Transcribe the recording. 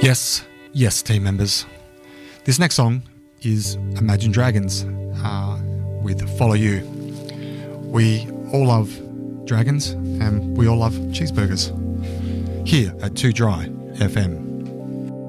Yes, team members. This next song is Imagine Dragons with Follow You. We all love dragons and we all love cheeseburgers. Here at 2 Dry FM.